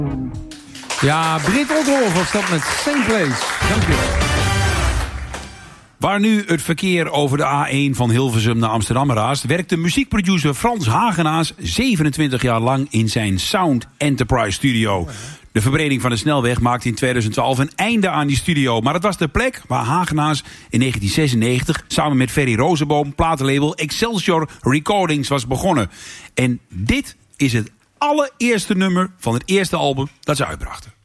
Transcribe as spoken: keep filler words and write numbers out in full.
Ja, Britt Otterhoff was dat met Same Place. Dank je wel. Waar nu het verkeer over de A één van Hilversum naar Amsterdam raast, werkte muziekproducer Frans Hagenaars zevenentwintig jaar lang in zijn Sound Enterprise studio. De verbreding van de snelweg maakte in tweeduizend twaalf een einde aan die studio. Maar het was de plek waar Hagenaars in negentien zesennegentig samen met Ferry Rozenboom platenlabel Excelsior Recordings was begonnen. En dit is het allereerste nummer van het eerste album dat ze uitbrachten.